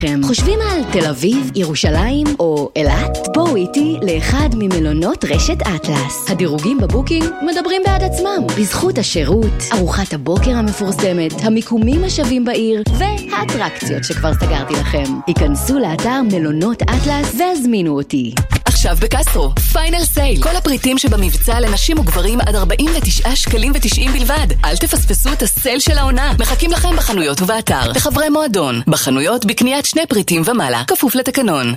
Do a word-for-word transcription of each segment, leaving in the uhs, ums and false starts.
חושבים על תל אביב, ירושלים או אילת? בואו איתי לאחד ממלונות רשת אטלס. הדירוגים בבוקינג מדברים בעד עצמם. בזכות השירות, ארוחת הבוקר המפורסמת, המיקומים השווים בעיר והאטרקציות שכבר סגרתי לכם. היכנסו לאתר מלונות אטלס והזמינו אותי. עכשיו בקסטרו, פיינל סייל. כל הפריטים שבמבצע לנשים וגברים עד ארבעים ותשעה שקלים ותשעים בלבד. אל תפספסו את הסייל של העונה. מחכים לכם בחנויות ובאתר. לחברי מועדון. בחנויות בקניית שני פריטים ומעלה. כפוף לתקנון.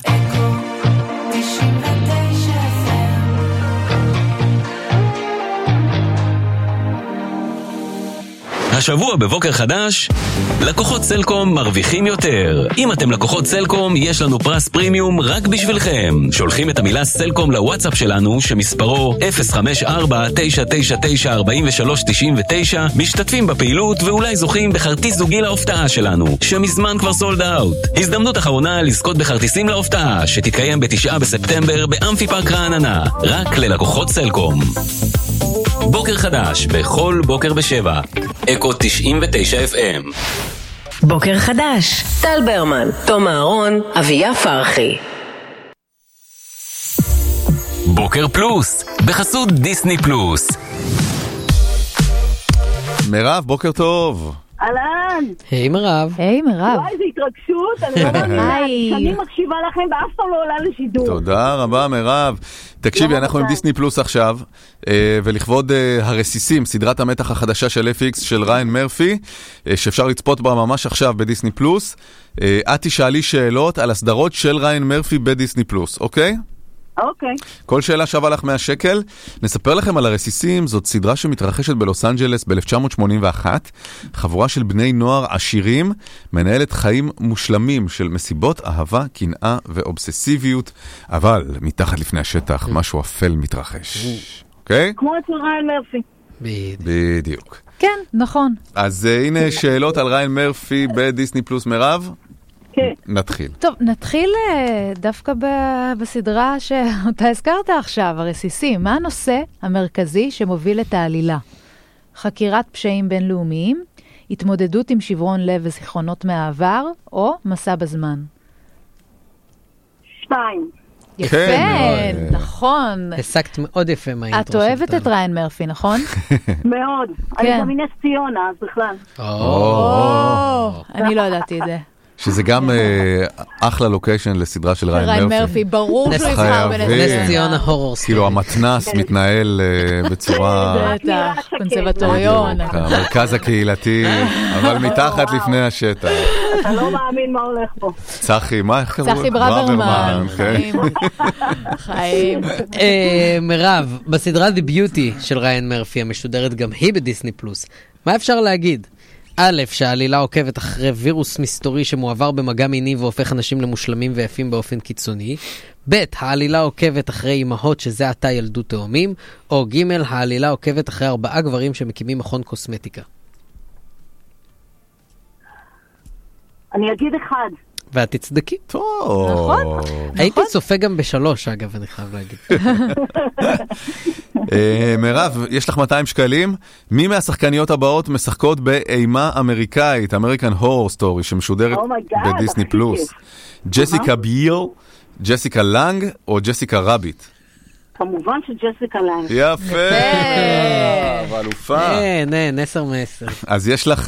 השבוע בבוקר חדש, לקוחות סלקום מרוויחים יותר. אם אתם לקוחות סלקום, יש לנו פרס פרימיום רק בשבילכם. שולחים את המילה סלקום לוואטסאפ שלנו, שמספרו אפס חמש ארבע תשע תשע תשע ארבע שלוש תשע תשע, משתתפים בפעילות ואולי זוכים בכרטיס זוגי להופתעה שלנו, שמזמן כבר סולד אאוט. הזדמנות אחרונה לזכות בכרטיסים להופתעה, שתתקיים בתשעה בספטמבר באמפי פארק רעננה, רק ללקוחות סלקום. בוקר חדש, בכל בוקר בשבע. אקו תשעים ותשע אף אם. בוקר חדש, טל ברמן, תום אהרון, אביה פרחי. בוקר פלוס, בחסות דיסני פלוס. מירב, בוקר טוב. אהלן. היי מירב. היי מירב. וואי, זה התרגשות, אני לא מאמינה. שאני מקשיבה לכם ואף פעם לא עולה לשידור. תודה רבה מירב. תקשיבי, אנחנו עם דיסני פלוס עכשיו, ולכבוד הרסיסים, סדרת המתח החדשה של אף אקס של ריין מרפי, שאפשר לצפות בה ממש עכשיו בדיסני פלוס. את תשאלי שאלות על הסדרות של ריין מרפי בדיסני פלוס, אוקיי? אוקיי. כל שאלה שווה לך מאה שקל. נספר לכם על הרסיסים. זאת סדרה שמתרחשת בלוס אנג'לס ב-אלף תשע מאות שמונים ואחת. חבורה של בני נוער עשירים מנהלת חיים מושלמים של מסיבות, אהבה, קנאה ואובססיביות, אבל מתחת לפני השטח משהו אפל מתרחש. אוקיי? כמו אצל ריין מרפי. בדיוק. כן, נכון. אז הנה שאלות על ריין מרפי בדיסני פלוס. מירב? כן. נתחיל. טוב, נתחיל דווקא בסדרה שאותה הזכרת עכשיו, הרסיסים. מה הנושא המרכזי שמוביל את העלילה? חקירת פשעים בינלאומיים, התמודדות עם שברון לב וזיכרונות מהעבר, או מסע בזמן? שתיים. יפה, כן, נכון. הסקת מאוד יפה מהאינטרו. את אוהבת את ריין מרפי, נכון? מאוד. אני גם מנס ציונה, אז בכלל. אני לא ידעתי את זה. שזה גם אחלה לוקיישן לסדרה של ריין מרפי. ריין מרפי, ברור שהוא יבחר בנס נס ציונה הורור. כאילו המתנס מתנהל בצורה... קונסרבטוריון. המרכז הקהילתי, אבל מתחת לפני השטח. אתה לא מאמין מה הולך פה. צחי, מה, איך קראו? צחי ברוורמן. חיים. חיים. מירב, בסדרה The Beauty של ריין מרפי, המשודרת גם היא בדיסני פלוס, מה אפשר להגיד? א', שהעלילה עוקבת אחרי וירוס מסתורי שמועבר במגע מיני והופך אנשים למושלמים ויפים באופן קיצוני. ב', העלילה עוקבת אחרי אמהות שזה עתה ילדו תאומים. או ג', העלילה עוקבת אחרי ארבעה גברים שמקימים מכון קוסמטיקה. אני אגיד אחד. ואת תצדקי. טוב. נכון. הייתי צופה גם בשלוש, אגב, אני חייב להגיד. מירב, יש לך מאתיים שקלים. מי מהשחקניות הבאות משחקות באימה אמריקאית, אמריקן הורור סטורי, שמשודרת בדיסני פלוס? ג'סיקה ביל, ג'סיקה לנג או ג'סיקה רביט? כמובן שג'סיקה לנג. יפה. אלופה. כן, כן, עשר מעשר. אז יש לך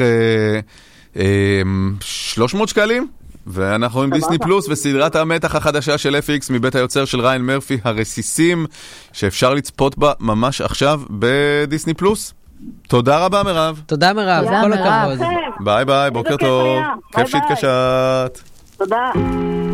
שלוש מאות שקלים? ואנחנו עם דיסני פלוס וסדרת המתח החדשה של אף אקס מבית היוצר של ריין מרפי, הרסיסים, שאפשר לצפות בה ממש עכשיו בדיסני פלוס. תודה רבה מירב. תודה מירב, כל הכבוד. ביי ביי, בוקר טוב. כיף שהתקשרת. תודה.